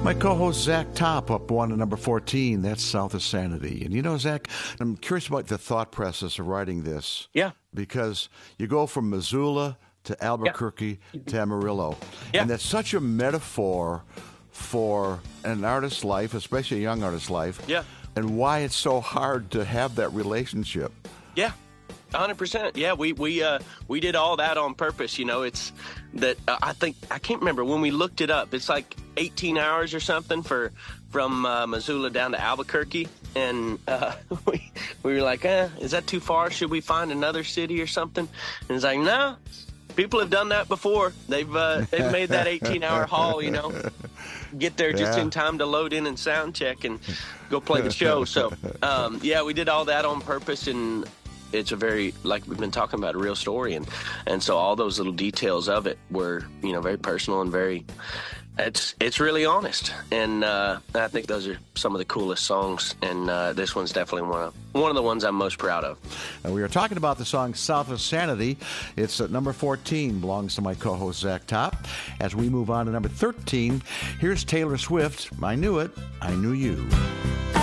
My co-host Zach Top up one to number 14. That's South of Sanity. And you know, Zach, I'm curious about the thought process of writing this. Yeah. Because you go from Missoula to Albuquerque to Amarillo. Yeah. And that's such a metaphor for an artist's life, especially a young artist's life. Yeah. And why it's so hard to have that relationship. Yeah. 100%. Yeah, we did all that on purpose. You know, it's that I can't remember when we looked it up. It's like 18 hours or something from Missoula down to Albuquerque, and we were like, is that too far? Should we find another city or something? And it's like, no. People have done that before. They've made that 18-hour haul. You know, get there just in time to load in and sound check and go play the show. So we did all that on purpose, and it's a very, like we've been talking about, a real story, and so all those little details of it were, you know, very personal and very, it's really honest, and I think those are some of the coolest songs, and this one's definitely one of the ones I'm most proud of. And we are talking about the song South of Sanity. It's at number 14, belongs to my co-host Zach Top. As we move on to number 13, here's Taylor Swift, I Knew It, I Knew You.